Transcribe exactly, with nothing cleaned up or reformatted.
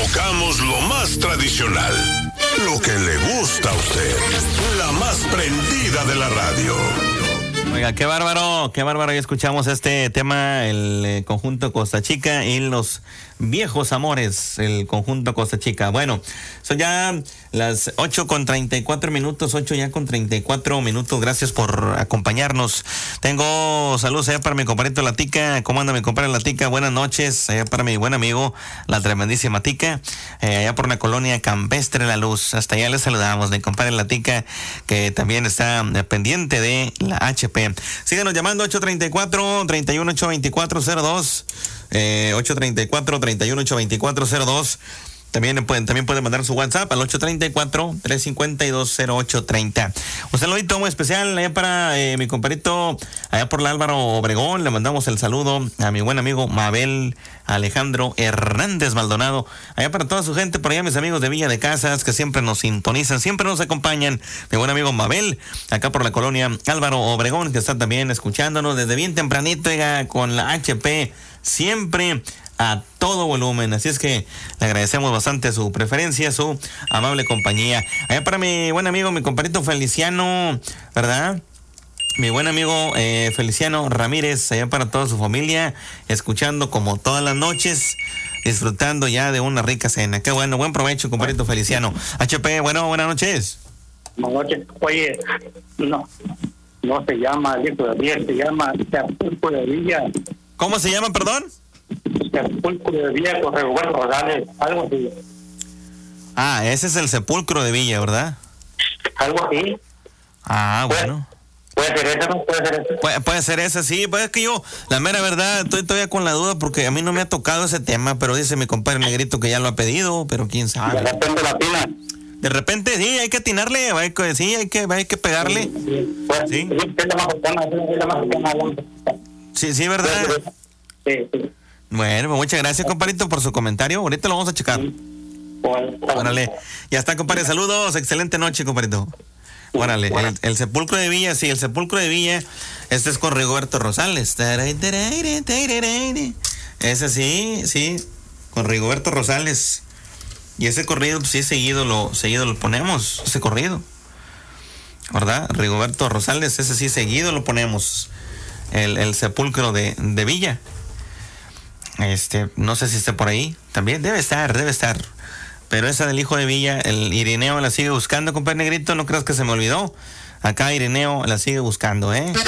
tocamos lo más tradicional, lo que le gusta a usted, la más prendida de la radio. Oiga, qué bárbaro, qué bárbaro. Ya escuchamos este tema, el eh, conjunto Costa Chica y los viejos amores, el conjunto Costa Chica. Bueno, son ya las ocho con treinta y cuatro minutos, ocho ya con treinta y cuatro minutos. Gracias por acompañarnos. Tengo saludos allá para mi compadrito La Tica. ¿Cómo anda mi compadre La Tica? Buenas noches. Allá para mi buen amigo, la tremendísima Tica. Eh, allá por la colonia Campestre La Luz. Hasta allá les saludamos, mi compadre La Tica, que también está eh, pendiente de la H P. Síganos llamando ocho treinta y cuatro, treinta y uno, ocho veinticuatro, cero dos. Eh, ocho treinta y cuatro, treinta y uno, ocho veinticuatro, cero dos. También pueden, también pueden mandar su WhatsApp al ocho treinta y cuatro, trescientos cincuenta y dos, cero ocho treinta. Un saludito muy especial allá para eh, mi compadrito, allá por la Álvaro Obregón. Le mandamos el saludo a mi buen amigo Mabel Alejandro Hernández Maldonado. Allá para toda su gente, por allá mis amigos de Villa de Casas, que siempre nos sintonizan, siempre nos acompañan. Mi buen amigo Mabel, acá por la colonia Álvaro Obregón, que está también escuchándonos desde bien tempranito, oiga, con la H P, siempre a todo volumen. Así es que le agradecemos bastante su preferencia, su amable compañía. Allá para mi buen amigo, mi compadrito Feliciano, ¿verdad? Mi buen amigo eh, Feliciano Ramírez, allá para toda su familia, escuchando como todas las noches, disfrutando ya de una rica cena. Qué bueno, buen provecho, compadrito Feliciano. H P, bueno, buenas noches. Buenas noches. Oye, no, no se llama Sepulcro de Villa, se llama Sepulcro de Villa. ¿Cómo se llama, perdón? Sepulcro de Villa con Rigoberto Rosales, algo así. Ah, ese es el Sepulcro de Villa, ¿verdad? Algo así. Ah, bueno. Puede ser esa, ¿no? Puede ser esa. Puede, puede ser esa, sí. Pues es que yo, la mera verdad, estoy todavía con la duda porque a mí no me ha tocado ese tema, pero dice mi compadre Negrito que ya lo ha pedido, pero quién sabe. De repente la pila. De repente, sí, hay que atinarle, hay que, sí, hay que, hay que pegarle. Sí, sí. Pues, sí. Es la más cercana, es la más cercana. Sí, sí, ¿verdad? Sí, sí. Bueno, muchas gracias, compadrito, por su comentario. Ahorita lo vamos a checar. Órale. Ya está, compadre. Saludos. Excelente noche, compadrito. Órale. El, el Sepulcro de Villa, sí, el Sepulcro de Villa. Este es con Rigoberto Rosales. Ese sí, sí, con Rigoberto Rosales. Y ese corrido, pues sí, seguido lo, seguido lo ponemos. Ese corrido, ¿verdad? Rigoberto Rosales, ese sí, seguido lo ponemos. El, el Sepulcro de, de Villa. Este, no sé si está por ahí. También debe estar, debe estar. Pero esa del hijo de Villa, el Irineo la sigue buscando, compadre Negrito. No creas que se me olvidó. Acá Irineo la sigue buscando, ¿eh?